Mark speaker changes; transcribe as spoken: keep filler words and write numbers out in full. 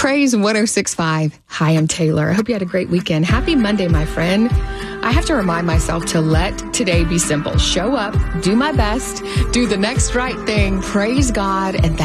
Speaker 1: Praise one oh six point five. Hi, I'm Taylor. I hope you had a great weekend. Happy Monday, my friend. I have to remind myself to let today be simple. Show up, do my best, do the next right thing, praise God, and that